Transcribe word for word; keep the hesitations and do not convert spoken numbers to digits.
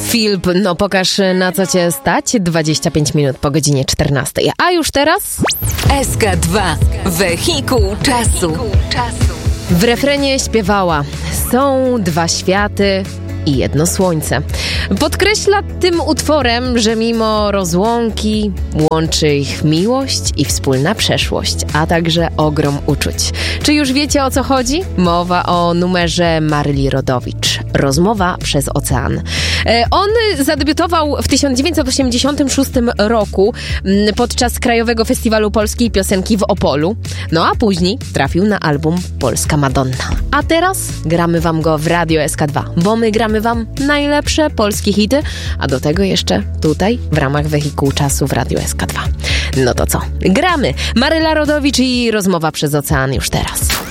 Filip, no pokaż, na co cię stać. dwadzieścia pięć minut po godzinie czternastej. A już teraz... S K dwa. Wehikuł czasu. W refrenie śpiewała: są dwa światy i jedno słońce. Podkreśla tym utworem, że mimo rozłąki łączy ich miłość i wspólna przeszłość, a także ogrom uczuć. Czy już wiecie, o co chodzi? Mowa o numerze Maryli Rodowicz. Rozmowa przez ocean. On zadebiutował w tysiąc dziewięćset osiemdziesiątym szóstym roku podczas Krajowego Festiwalu Polskiej Piosenki w Opolu. No a później trafił na album Polska Madonna. A teraz gramy wam go w Radio S K dwa, bo my gramy wam najlepsze polskie hity, a do tego jeszcze tutaj w ramach Wehikułu Czasu w Radio S K dwa. No to co? Gramy! Maryla Rodowicz i Rozmowa przez ocean już teraz.